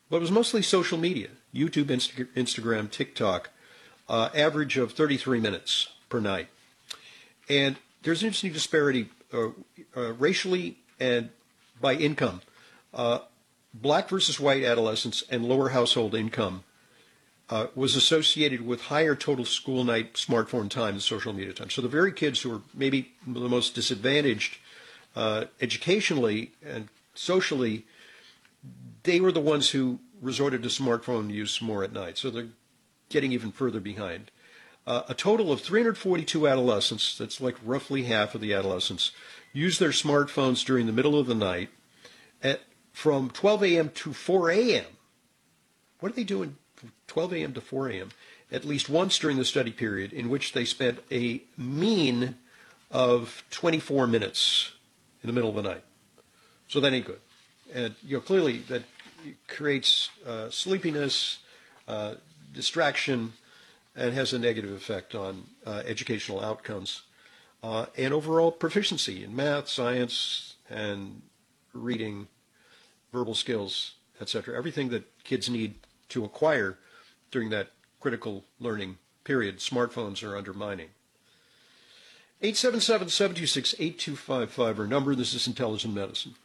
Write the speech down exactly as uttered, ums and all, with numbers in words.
But it was mostly social media, YouTube, Insta- Instagram, TikTok, uh, average of thirty-three minutes per night. And there's an interesting disparity uh, uh, racially and by income. Uh, black versus white adolescents and lower household income uh, was associated with higher total school night smartphone time and social media time. So the very kids who are maybe the most disadvantaged uh, educationally and socially, they were the ones who resorted to smartphone use more at night. So they're getting even further behind. Uh, a total of three hundred forty-two adolescents, that's like roughly half of the adolescents, use their smartphones during the middle of the night at, from twelve a.m. to four a.m. What are they doing from twelve a.m. to four a.m.? At least once during the study period, in which they spent a mean of twenty-four minutes in the middle of the night. So that ain't good. And you know, clearly that creates uh, sleepiness, uh, distraction, and has a negative effect on uh, educational outcomes uh, and overall proficiency in math, science, and reading, verbal skills, et cetera. Everything that kids need to acquire during that critical learning period, smartphones are undermining. eight seven seven, seven two six, eight two five five, our number. This is Intelligent Medicine.